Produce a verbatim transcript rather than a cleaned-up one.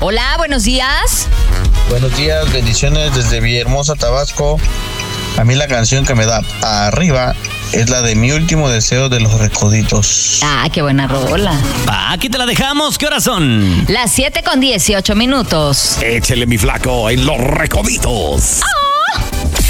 Hola, buenos días. Buenos días, bendiciones desde Villahermosa, Tabasco. A mí la canción que me da arriba es la de Mi Último Deseo de Los Recoditos. Ah, qué buena rola. Pa, aquí te la dejamos. ¿Qué horas son? Las siete con dieciocho minutos. Échele, mi flaco, en Los Recoditos. ¡Oh!